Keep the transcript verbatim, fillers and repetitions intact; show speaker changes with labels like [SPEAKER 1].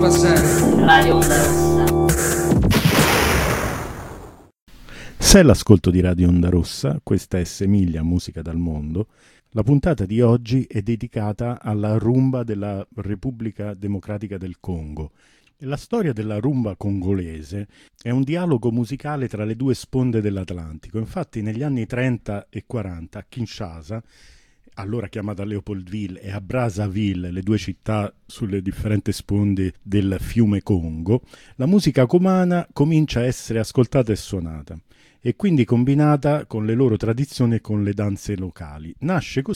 [SPEAKER 1] Radio Onda Rossa.
[SPEAKER 2] Sei l'ascolto di Radio Onda Rossa, questa è Semiglia Musica dal Mondo. La puntata di oggi è dedicata alla rumba della Repubblica Democratica del Congo. La storia della rumba congolese è un dialogo musicale tra le due sponde dell'Atlantico. Infatti negli anni trenta e quaranta a Kinshasa, allora chiamata Leopoldville, e a Brazzaville, le due città sulle differenti sponde del fiume Congo, la musica cumana comincia a essere ascoltata e suonata e quindi combinata con le loro tradizioni e con le danze locali. Nasce così